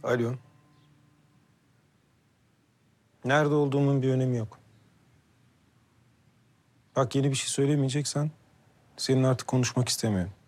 Alo. Nerede olduğumun bir önemi yok. Bak yeni bir şey söylemeyeceksen seninle artık konuşmak istemiyorum.